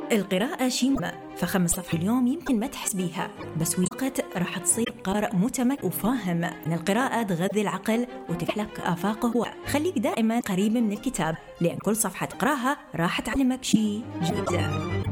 القراءة شيء مهم، فخمس صفحات اليوم يمكن ما تحس بيها، بس وقت راح تصير قارئ متمكن وفاهم ان القراءة تغذي العقل وتفتح لك آفاقه. خليك دائما قريب من الكتاب، لأن كل صفحة تقراها راح تعلمك شيء جديد.